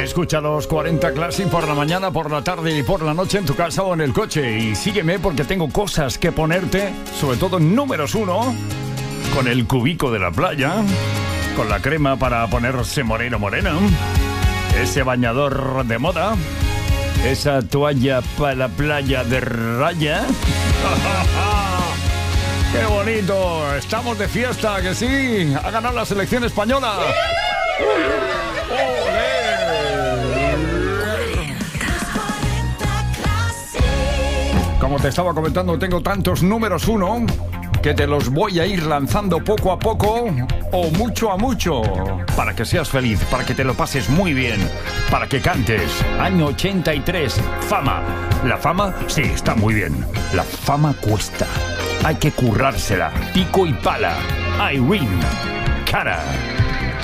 Escucha los 40 Classic por la mañana, por la tarde y por la noche en tu casa o en el coche. Y sígueme porque tengo cosas que ponerte, sobre todo números 1, con el cubico de la playa, con la crema para ponerse moreno morena, ese bañador de moda, esa toalla para la playa de raya. ¡Qué bonito! Estamos de fiesta, que sí. Ha ganado la selección española. ¡Olé! Como te estaba comentando, tengo tantos números 1 que te los voy a ir lanzando poco a poco o mucho a mucho, para que seas feliz, para que te lo pases muy bien, para que cantes. Año 83, fama. La fama, sí, está muy bien. La fama cuesta. Hay que currársela. Pico y pala. Irene Cara.